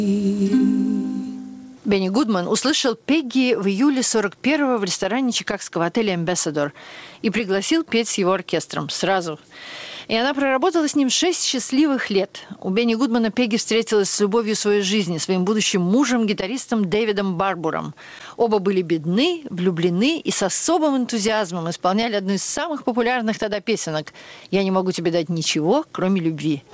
Бенни Гудман услышал Пегги в июле 41-го в ресторане чикагского отеля «Эмбессадор» и пригласил петь с его оркестром сразу. И она проработала с ним 6 счастливых лет. У Бенни Гудмана Пегги встретилась с любовью своей жизни, своим будущим мужем, гитаристом Дэвидом Барбуром. Оба были бедны, влюблены и с особым энтузиазмом исполняли одну из самых популярных тогда песенок «Я не могу тебе дать ничего, кроме любви».